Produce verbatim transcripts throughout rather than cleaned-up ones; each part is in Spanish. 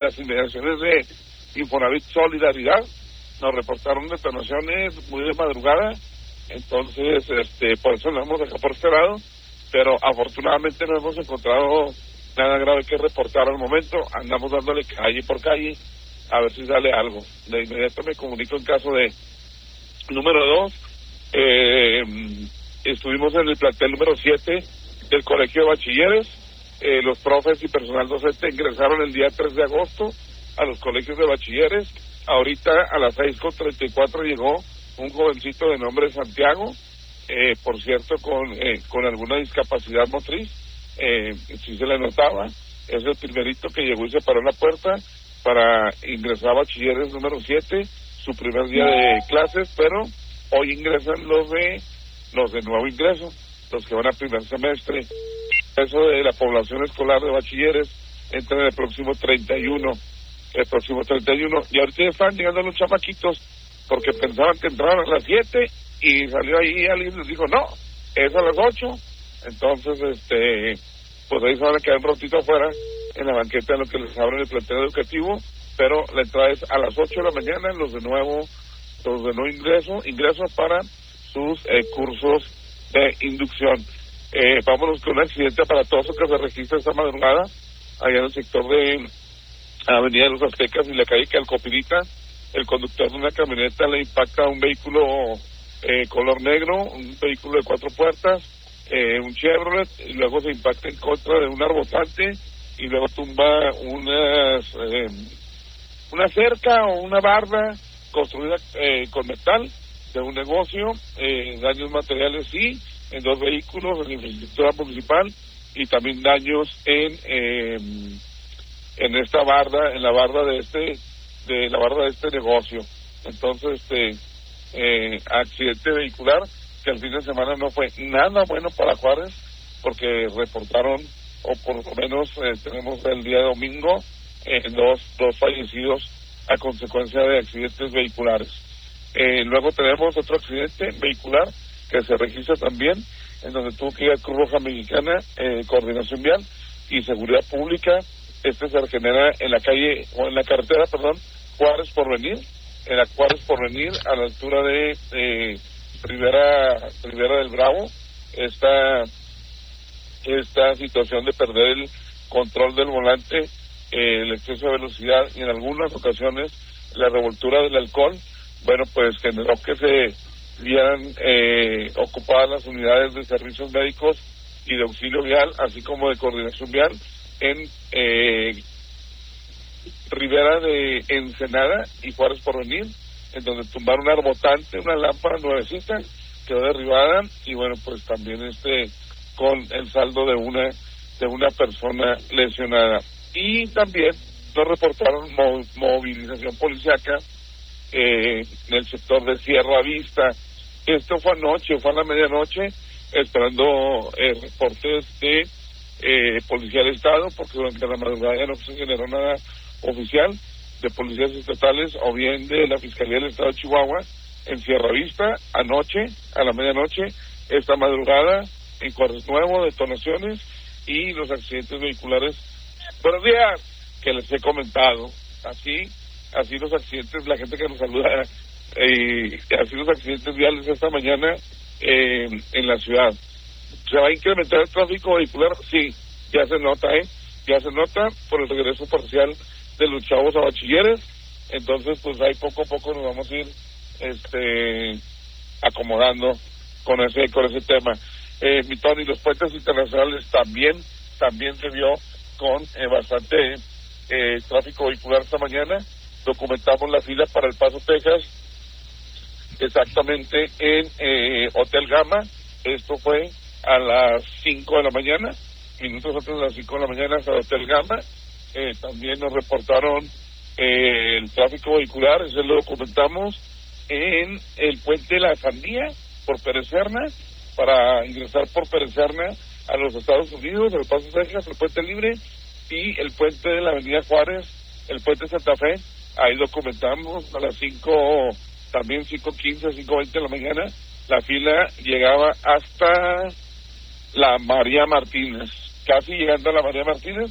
las inmediaciones de Infonavit Solidaridad. Nos reportaron detonaciones muy de madrugada, entonces este por eso nos hemos acá por este lado, pero afortunadamente no hemos encontrado nada grave que reportar al momento. Andamos dándole calle por calle a ver si sale algo. De inmediato me comunico en caso de número dos. Eh, estuvimos en el plantel número siete del Colegio de Bachilleres. Eh, los profes y personal docente ingresaron el día tres de agosto a los colegios de bachilleres. Ahorita a las seis con treinta y cuatro llegó un jovencito de nombre Santiago, eh, por cierto con eh, con alguna discapacidad motriz, eh, sí se le notaba. Es el primerito que llegó y se paró en la puerta para ingresar a bachilleres número siete, su primer día de clases, pero hoy ingresan los de los de nuevo ingreso, los que van a primer semestre. Eso de la población escolar de bachilleres entra en el próximo treinta y uno, el próximo treinta y uno, y ahorita ya están llegando los chamaquitos, porque pensaban que entraban a las siete, y salió ahí alguien y les dijo, no, es a las ocho, entonces, este, pues ahí se van a quedar un ratito afuera, en la banqueta en lo que les abren el plantel educativo, pero la entrada es a las ocho de la mañana, los de nuevo, los de no ingreso, ingreso para sus eh, cursos de inducción. Eh, vámonos con un accidente aparatoso que se registra esta madrugada, allá en el sector de Avenida de los Aztecas y la calle Calcopirita. El conductor de una camioneta le impacta a un vehículo eh, color negro, un vehículo de cuatro puertas, eh, un Chevrolet, y luego se impacta en contra de un arbotante y luego tumba unas, eh, una cerca o una barda construida eh, con metal de un negocio, eh, daños materiales sí, en dos vehículos, en la infraestructura municipal, y también daños en eh, en esta barda, en la barda de este de la barda de este negocio. Entonces, este eh, accidente vehicular que el fin de semana no fue nada bueno para Juárez, porque reportaron, o por lo menos eh, tenemos el día domingo, eh, dos, dos fallecidos a consecuencia de accidentes vehiculares. Eh, luego tenemos otro accidente vehicular que se registra también, en donde tuvo que ir a Cruz Roja Mexicana, eh, Coordinación Vial y Seguridad Pública. Este se genera en la calle, o en la carretera, perdón, Juárez Porvenir, en la Juárez Porvenir, a la altura de eh, Rivera, Rivera del Bravo. Esta, esta situación de perder el control del volante, eh, el exceso de velocidad y en algunas ocasiones la revoltura del alcohol, bueno, pues generó que se vieran eh, ocupadas las unidades de servicios médicos y de auxilio vial, así como de coordinación vial, en eh, Rivera de Ensenada y Juárez Porvenir, en donde tumbaron un arbotante, una lámpara nuevecita, quedó derribada, y bueno, pues también este con el saldo de una de una persona lesionada. Y también nos reportaron mo- movilización policiaca eh, en el sector de Sierra Vista. Esto fue anoche, fue a la medianoche, esperando eh, reportes de eh, Policía del Estado, porque durante la madrugada ya no se generó nada oficial de policías estatales o bien de la Fiscalía del Estado de Chihuahua en Sierra Vista. Anoche, a la medianoche, esta madrugada, en Juárez Nuevo, detonaciones y los accidentes vehiculares. Buenos días, que les he comentado. Así, así los accidentes, la gente que nos saluda, eh, así los accidentes viales esta mañana eh, en la ciudad. ¿Se va a incrementar el tráfico vehicular? Sí, ya se nota, ¿eh? Ya se nota por el regreso parcial de los chavos a bachilleres. Entonces, pues ahí poco a poco nos vamos a ir este acomodando con ese con ese tema. Eh, mi Tony, los puentes internacionales también también se vio con eh, bastante eh, tráfico vehicular esta mañana. Documentamos la fila para El Paso, Texas, exactamente en eh, Hotel Gama. Esto fue a las cinco de la mañana, minutos antes de las cinco de la mañana, hasta Hotel Gama. Eh, también nos reportaron eh, el tráfico vehicular, eso lo documentamos en el puente de la Sandía por Pérez Serna, para ingresar por Pérez Serna a los Estados Unidos, El Paso, Texas, el puente libre, y el puente de la Avenida Juárez, el puente Santa Fe. Ahí documentamos a las cinco, también cinco quince, cinco veinte de la mañana, la fila llegaba hasta la María Martínez, casi llegando a la María Martínez.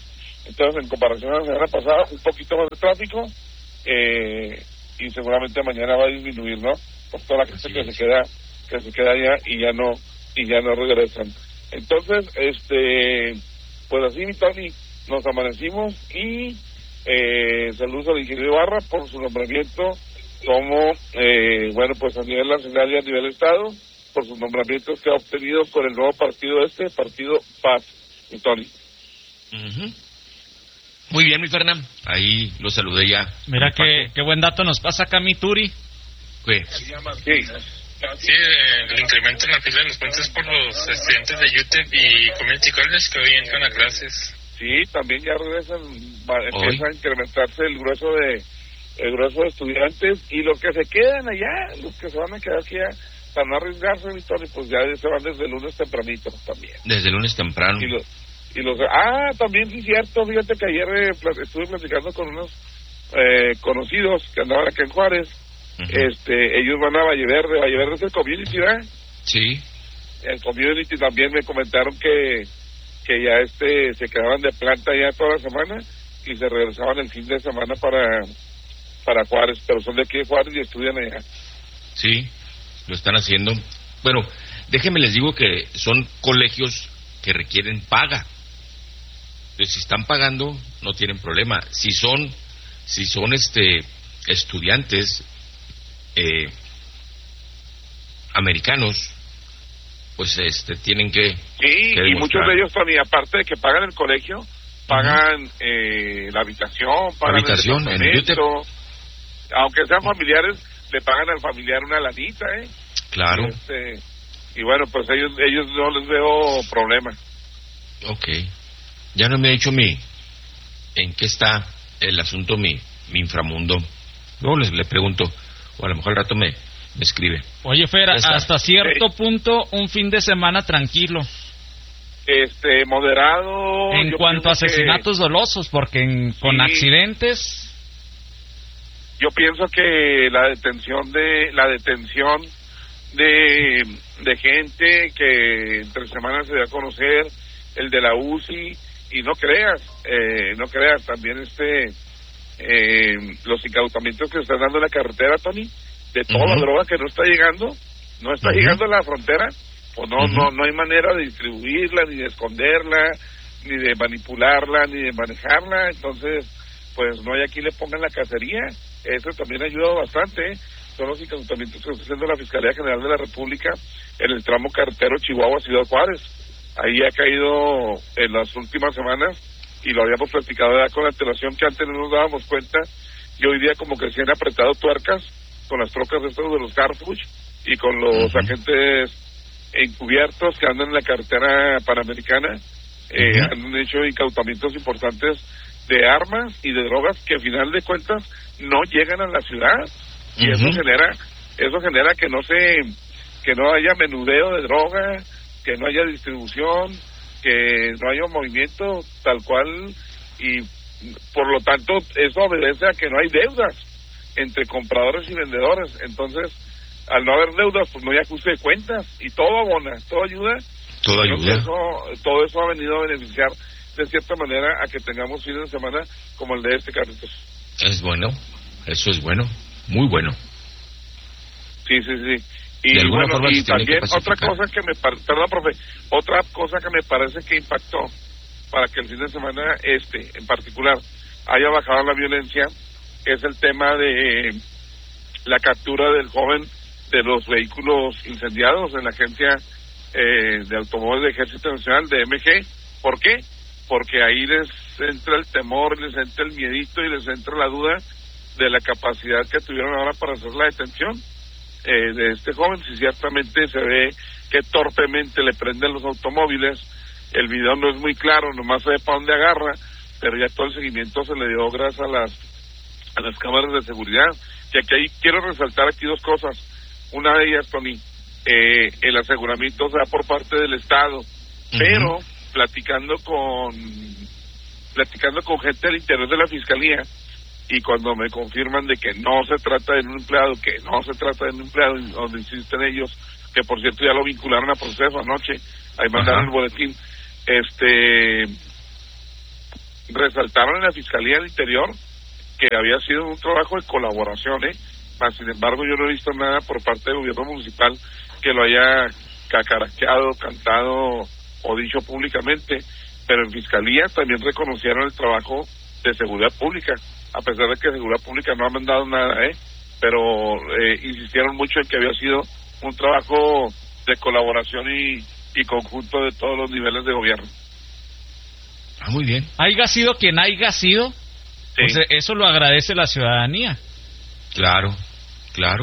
Entonces, en comparación a la semana pasada, un poquito más de tráfico, eh, y seguramente mañana va a disminuir, ¿no? Por toda la gente Así que es. se queda, que se queda allá y ya no, y ya no regresan. Entonces, este, pues así, mi Tony, nos amanecimos y eh, saludos al ingeniero Ibarra por su nombramiento como, eh, bueno, pues a nivel nacional y a nivel estado, por sus nombramientos que ha obtenido con el nuevo partido este, Partido Paz, mi Tony. Uh-huh. Muy bien, mi Fernán. Ahí lo saludé ya. Mira qué, qué buen dato nos pasa acá mi Turi. ¿Qué? Sí. Sí, el incremento en la fila de los puentes por los estudiantes de U T E P y Community College que hoy entran a clases. Sí, también ya regresan, va, empieza a incrementarse el grueso de el grueso de estudiantes y los que se quedan allá, los que se van a quedar aquí ya, para no arriesgarse, Víctor, pues ya se van desde el lunes tempranito también. Desde el lunes temprano. Y los, y los ah, también sí cierto, fíjate que ayer eh, pl- estuve platicando con unos eh, conocidos que andaban acá en Juárez. Uh-huh. Este, ellos van a Valle Verde, Valle Verde es el community, ¿verdad? Sí. El community también me comentaron que que ya este se quedaban de planta ya toda la semana y se regresaban el fin de semana para para Juárez, pero son de aquí de Juárez y estudian allá. Sí, lo están haciendo. Bueno, déjenme les digo que son colegios que requieren paga. Entonces, si están pagando, no tienen problema. Si son, si son este estudiantes eh, americanos, pues este tienen que sí, que y muchos de ellos también, aparte de que pagan el colegio, pagan uh-huh. eh, la habitación, pagan la habitación, el departamento, te... aunque sean familiares, le pagan al familiar una lanita, ¿eh? Claro. Y, este, y bueno, pues ellos ellos no les veo problema. Okay. Ya no me ha dicho mi en qué está el asunto mi mi inframundo. Luego les le pregunto, o a lo mejor al rato me me escribe. Oye, Fer, hasta cierto sí. punto un fin de semana tranquilo. Este, moderado. En cuanto a asesinatos que... dolosos, porque en, sí. con accidentes. Yo pienso que la detención de la detención de de gente que entre semanas se dio a conocer, el de la U C I, y no creas, eh, no creas, también este eh, los incautamientos que se están dando en la carretera, Tony, de toda uh-huh. la droga que no está llegando, no está uh-huh. llegando a la frontera, pues no, uh-huh. no, no hay manera de distribuirla, ni de esconderla, ni de manipularla, ni de manejarla, entonces, pues no hay a quien le pongan la cacería. Eso también ha ayudado bastante, ¿eh? Son los incautamientos que está haciendo la Fiscalía General de la República en el tramo carretero Chihuahua-Ciudad Juárez. Ahí ha caído en las últimas semanas, y lo habíamos platicado ya con antelación, que antes no nos dábamos cuenta, y hoy día como que se han apretado tuercas con las trocas estas de los Carfuch y con los uh-huh. agentes encubiertos que andan en la carretera panamericana, eh, uh-huh. han hecho incautamientos importantes de armas y de drogas que al final de cuentas no llegan a la ciudad, y uh-huh. eso genera eso genera que no se que no haya menudeo de droga, que no haya distribución, que no haya un movimiento tal cual, y por lo tanto eso obedece a que no hay deudas entre compradores y vendedores. Entonces, al no haber deudas, pues no hay ajuste de cuentas, y todo abona, todo ayuda. Todo ayuda. Eso, todo eso ha venido a beneficiar de cierta manera a que tengamos fines de semana como el de este, Carlitos. Es bueno, eso es bueno, muy bueno. Sí, sí, sí. Y bueno, y también otra cosa que me parece, perdón, profe, otra cosa que me parece que impactó para que el fin de semana este, en particular, haya bajado la violencia, es el tema de la captura del joven de los vehículos incendiados en la agencia eh, de automóviles de Ejército Nacional, de M G. ¿Por qué? Porque ahí les entra el temor, les entra el miedito y les entra la duda de la capacidad que tuvieron ahora para hacer la detención eh, de este joven. Si ciertamente se ve que torpemente le prenden los automóviles, el video no es muy claro, nomás se ve para dónde agarra, pero ya todo el seguimiento se le dio gracias a las a las cámaras de seguridad. Y aquí hay, quiero resaltar aquí dos cosas. Una de ellas, Tony, eh, el aseguramiento se da por parte del Estado, uh-huh. pero platicando con platicando con gente del interior de la Fiscalía, y cuando me confirman de que no se trata de un empleado, que no se trata de un empleado, donde insisten ellos, que por cierto ya lo vincularon a proceso anoche, ahí mandaron uh-huh. el boletín, este resaltaron en la Fiscalía del Interior que había sido un trabajo de colaboración, ¿eh? Mas, sin embargo, yo no he visto nada por parte del gobierno municipal que lo haya cacaraqueado, cantado o dicho públicamente, pero en Fiscalía también reconocieron el trabajo de seguridad pública, a pesar de que seguridad pública no ha mandado nada, ¿eh? Pero eh, insistieron mucho en que había sido un trabajo de colaboración y, y conjunto de todos los niveles de gobierno. Ah, muy bien. Haiga sido quien haiga sido, Sí. pues eso lo agradece la ciudadanía. Claro, claro.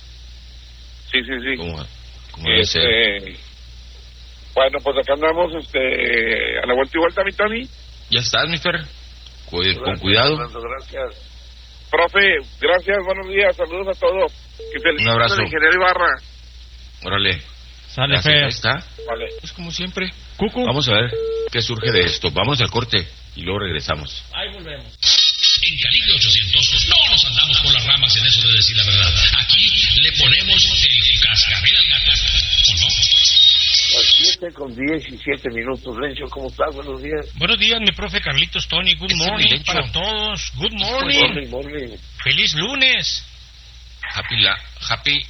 Sí, sí, sí. Como, como debe ser. Este, bueno, pues acá andamos este, a la vuelta y vuelta, mi Tony. Ya estás, mi Fer. Cu- con cuidado. Fernando, gracias. Profe, gracias, buenos días, saludos a todos. Y felicidades Un abrazo. al ingeniero Ibarra. Órale. Sale, Gracias, Fer. ahí está. Vale. Pues como siempre. Cucu. Vamos a ver qué surge de esto. Vamos al corte y luego regresamos. Ahí volvemos. En Calibre ochocientos no nos andamos por las ramas en eso de decir la verdad. Aquí le ponemos el cascabel al gato. ¿O no? Las siete con diecisiete minutos. Lencho, ¿cómo estás? Buenos días. Buenos días, mi profe Carlitos Tony. Good Ese morning Lencho. para todos. Good morning. Morning, morning. Feliz lunes. Happy, la, happy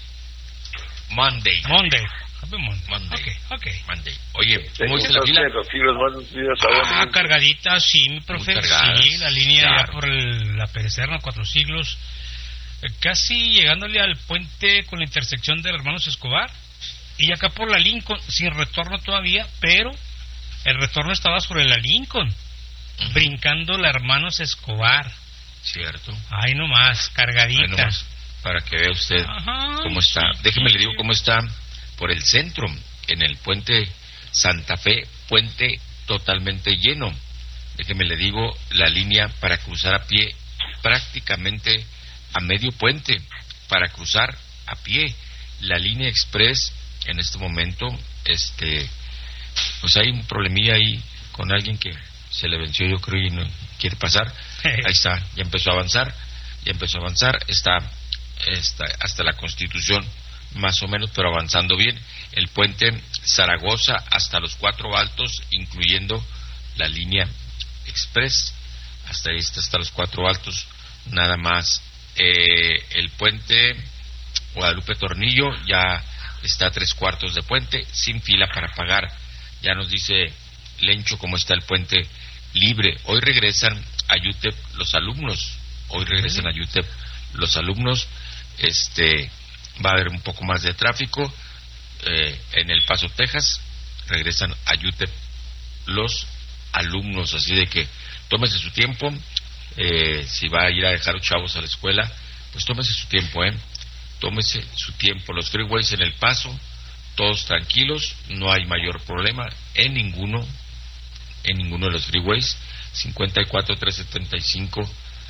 Monday. Monday. Happy Monday. Monday. Ok, ok. Monday. Oye, ¿cómo dice la Entonces, fila? los filos, buenos días. Ah, Ahora, cargadita, sí, mi profe. Muy cargadas. Sí, la línea Claro. ya por el- la Perecerna, Cuatro Siglos. Eh, casi llegándole al puente con la intersección de Hermanos Escobar. Y acá por la Lincoln, sin retorno todavía, pero el retorno estaba sobre la Lincoln, Ujú. brincando la Hermanos Escobar. Cierto. Ay, nomás, cargadita. Ahí nomás, para que vea usted Ajá, cómo está. sí, Déjeme sí, le digo sí. cómo está por el centro, en el puente Santa Fe, puente totalmente lleno. Déjeme le digo la línea para cruzar a pie, prácticamente a medio puente, para cruzar a pie. La línea express en este momento, este, pues hay un problemilla ahí con alguien que se le venció, yo creo, y no quiere pasar. Ahí está, ya empezó a avanzar, ya empezó a avanzar, está, está hasta la Constitución, más o menos, pero avanzando bien. El puente Zaragoza hasta los Cuatro Altos, incluyendo la línea express, hasta ahí está, hasta los Cuatro Altos, nada más. Eh, el puente Guadalupe Tornillo ya está a tres cuartos de puente, sin fila para pagar. Ya nos dice Lencho cómo está el puente libre. Hoy regresan a U T E P los alumnos, hoy regresan a U T E P los alumnos. Este, va a haber un poco más de tráfico eh, en El Paso, Texas. Regresan a U T E P los alumnos, así de que tómese su tiempo. Eh, si va a ir a dejar a los chavos a la escuela, pues tómese su tiempo, eh. Tómese su tiempo. Los freeways en El Paso, todos tranquilos, no hay mayor problema en ninguno, en ninguno de los freeways. cincuenta y cuatro, trescientos setenta y cinco,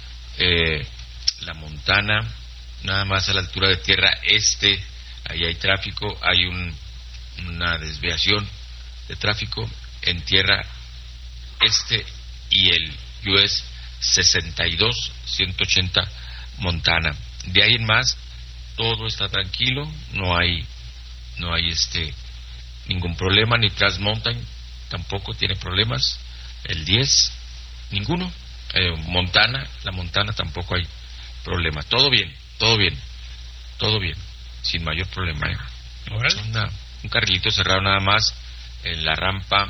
eh, La Montana, nada más a la altura de Tierra Este, ahí hay tráfico, hay un, una desviación de tráfico en Tierra Este y el U S sesenta y dos, ciento ochenta Montana. De ahí en más, todo está tranquilo, no hay, no hay este ningún problema, ni Trans Mountain tampoco tiene problemas, el diez, ninguno, eh, Montana, la Montana tampoco hay problema, todo bien, todo bien, todo bien, sin mayor problema, ¿eh? Órale. Una- un carrilito cerrado nada más en la rampa,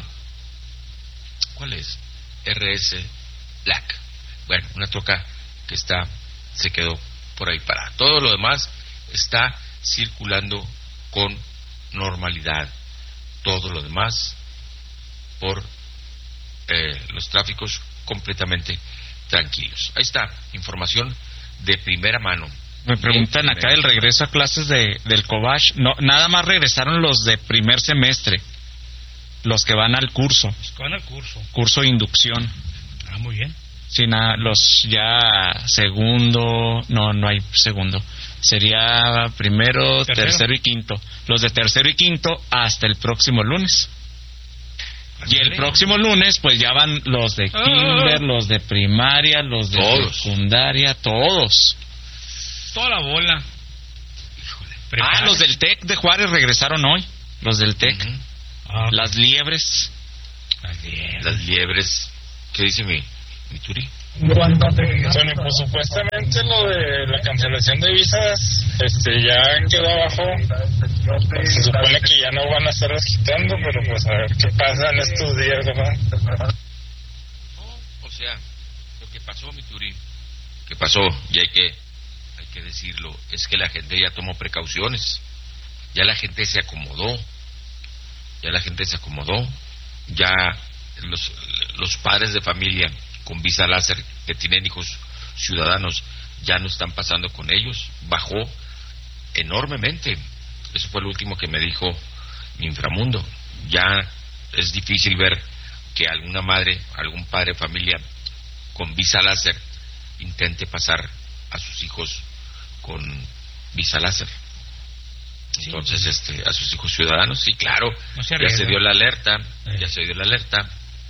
¿cuál es? R S Black, bueno, una troca que está, se quedó por ahí parada. Todo lo demás está circulando con normalidad. Todo lo demás por eh, los tráficos completamente tranquilos. Ahí está, información de primera mano. Me preguntan De acá primera el regreso a clases de, del Cobach. No, nada más regresaron los de primer semestre, los que van al curso, Pues que van al curso. curso de inducción. Ah, muy bien. Sí, nada, los ya segundo, no, no hay segundo. Sería primero, Tercero. tercero y quinto. Los de tercero y quinto hasta el próximo lunes. Y el Ándale. próximo lunes, pues ya van los de Ah. kinder, los de primaria, los de Todos. secundaria, todos. Toda la bola. Híjole. Ah, los del TEC de Juárez regresaron hoy. Los del TEC. Ujú. Ah, Las liebres. las diez. Las liebres, ¿qué dice mi, Mituri. Tony, pues supuestamente lo de la cancelación de visas este ya quedó abajo. Se supone que ya no van a estar quitando, pero pues a ver qué pasa en estos días, ¿verdad? O sea, lo que pasó, Mituri, que pasó, y hay que hay que decirlo, es que la gente ya tomó precauciones, ya la gente se acomodó, ya la gente se acomodó, ya los, los padres de familia con visa láser que tienen hijos ciudadanos ya no están pasando con ellos, bajó enormemente. Eso fue lo último que me dijo mi inframundo. Ya es difícil ver que alguna madre, algún padre de familia con visa láser intente pasar a sus hijos con visa láser. Entonces, este, a sus hijos ciudadanos, sí, claro, no se ya se dio la alerta, eh. ya se dio la alerta,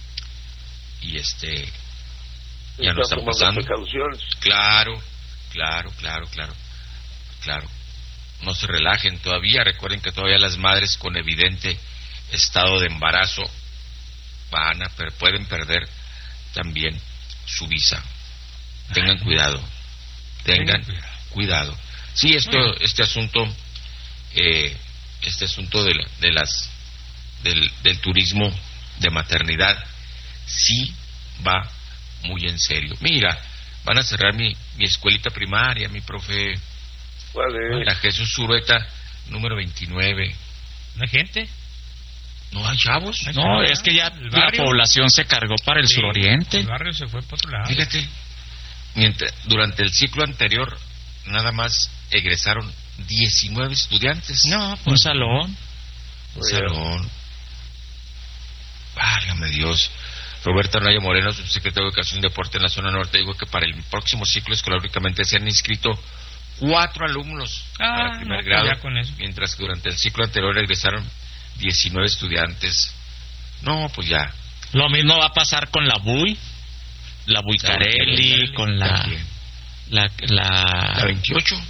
y este, ya no Está están tomando pasando. precauciones. Claro, claro, claro, claro, claro. No se relajen todavía. Recuerden que todavía las madres con evidente estado de embarazo van a per- pueden perder también su visa. Tengan cuidado, tengan cuidado. Sí, esto, este asunto, eh, este asunto de, la, de las del, del turismo de maternidad, sí va muy en serio. Mira, van a cerrar mi, mi escuelita primaria, mi profe, Vale. la Jesús Zureta, número veintinueve. ¿No hay gente? ¿No hay chavos? No, es que ya El la barrio. población se cargó para el Sí, suroriente. El barrio se fue por otro lado. Fíjate, mientras, durante el ciclo anterior, nada más egresaron diecinueve estudiantes. No, Un pues salón. Un salón. Válgame Dios. Roberto Anaya Moreno, subsecretario de Educación y Deporte en la zona norte, dijo que para el próximo ciclo escolar únicamente se han inscrito cuatro alumnos Ah, para el primer no, pues grado, ya con eso. mientras que durante el ciclo anterior egresaron diecinueve estudiantes. No, pues ya. Lo mismo va a pasar con la B U I, la Buicarelli, con la También. la La la, veintiocho,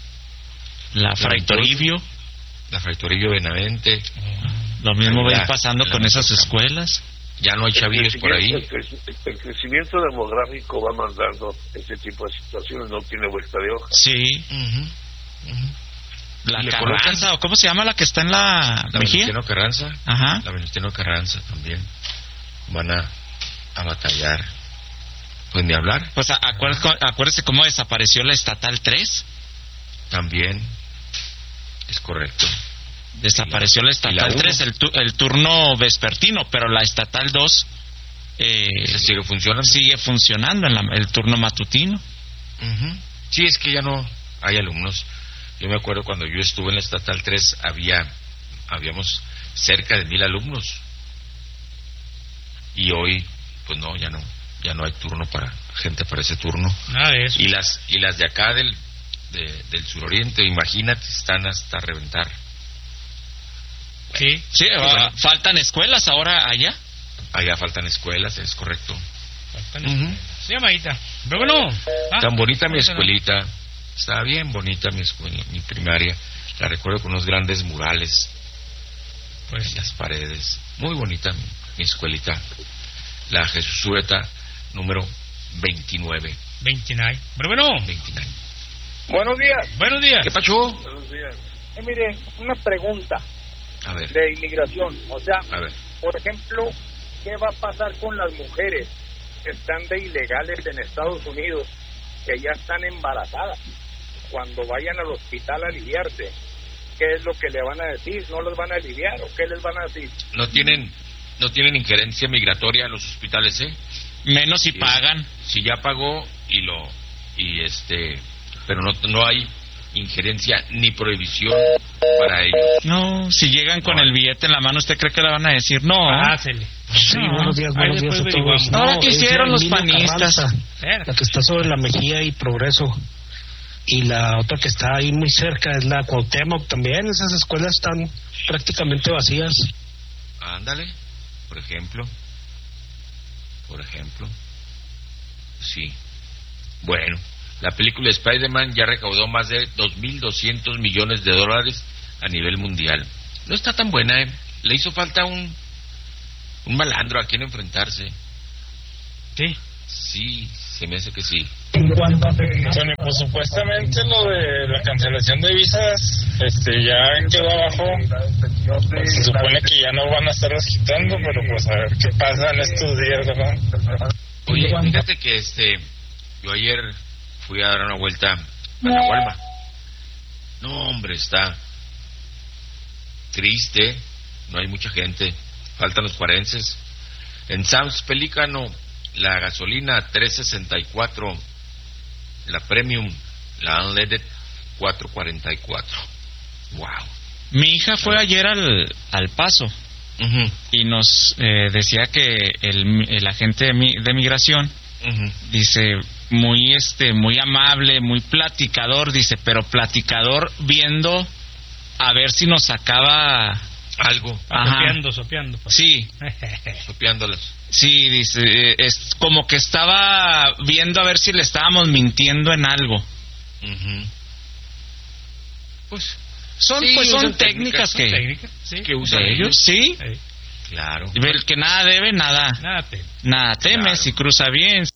la Fray Toribio. la Fray Toribio Benavente. Lo mismo va a ir La- pasando la con esas Metro Campo. escuelas. Ya no hay El chavillos por ahí. crecimiento- El, cre- el crecimiento demográfico va mandando este tipo de situaciones, no tiene vuelta de hoja. Sí. Ujú, ujú. La Y le Carranza, colocan- o ¿cómo se llama la que está en la, La Mejía? Venustiano Carranza. Ajá. La Venustiano Carranza también. Van a, a batallar. Pues ni hablar. Pues a- acuérdese, acuérdese cómo desapareció la Estatal tres. También. Es correcto. Desapareció la Y la Estatal uno. tres, el, tu- el turno vespertino, pero la Estatal dos eh, ¿Ese sigue funcionando? sigue funcionando en la- el turno matutino. Ujú. Sí, es que ya no hay alumnos. Yo me acuerdo cuando yo estuve en la Estatal tres, había, habíamos cerca de mil alumnos. Y hoy, pues no, ya no, ya no hay turno para gente para ese turno. nada de eso. Y las, y las de acá del, de- del suroriente, imagínate, están hasta reventar. Sí, Sí, ah, bueno. faltan escuelas ahora allá. Allá faltan escuelas, es correcto. faltan Ujú. escuelas. Se llama Ita. Pero bueno. ah, Tan bonita mi ahorita no. escuelita, está bien bonita mi escuela, mi primaria. La recuerdo con unos grandes murales Pues en las paredes. Muy bonita mi, mi escuelita. La Jesús Zureta, número veintinueve. veintinueve. Pero bueno, veintinueve. Buenos días. buenos días. ¿Qué pasó? Buenos días. Eh, mire, una pregunta A ver, de inmigración. O sea, a ver. por ejemplo, ¿qué va a pasar con las mujeres que están de ilegales en Estados Unidos, que ya están embarazadas? Cuando vayan al hospital a aliviarse, ¿qué es lo que le van a decir? ¿No los van a aliviar o qué les van a decir? No tienen, no tienen injerencia migratoria en los hospitales, ¿eh? Menos si Sí. pagan. Si ya pagó y lo, y este, pero no, no hay injerencia ni prohibición para ellos. No, si llegan con No. el billete en la mano, ¿usted cree que le van a decir no? Pásele. Sí, No. buenos días, Ahí buenos días a después todos. averiguamos. Ahora No, que es hicieron de los Emilio panistas. Carranza, Cerca. la que está sobre la Mejía y Progreso. Y la otra que está ahí muy cerca es la Cuauhtémoc también. Esas escuelas están prácticamente vacías. Ándale, por ejemplo. Por ejemplo. Sí. Bueno, la película Spider-Man ya recaudó más de dos mil doscientos millones de dólares a nivel mundial. No está tan buena, ¿eh? Le hizo falta un un malandro a quien enfrentarse. Sí. Sí, se me hace que sí. Tony, pues supuestamente lo de la cancelación de visas este ya quedó abajo. Se supone que ya no van a estarlas quitando, pero pues a ver qué pasa en estos días, ¿verdad? Oye, fíjate que este yo ayer fui a dar una vuelta a la Walmart. No, hombre, está triste, no hay mucha gente, faltan los cuarenses. En Sam's Pelícano, la gasolina tres sesenta y cuatro, la Premium, la Unleaded cuatro cuarenta y cuatro. Wow. Mi hija fue ayer al, al Paso uh-huh. y nos eh, decía que el, el agente de, mi, de migración uh-huh. dice muy este muy amable, muy platicador, dice, pero platicador viendo a ver si nos sacaba algo. Sopeando, sopeando. Pues. Sí. Sopeándolas. Sí, dice, eh, es como que estaba viendo a ver si le estábamos mintiendo en algo. Uh-huh. Pues son sí, pues son usan técnicas, técnicas que técnicas, sí. que usan de ellos, sí. Sí. Claro. El que nada debe, nada Nada teme. nada teme, Claro. si cruza bien.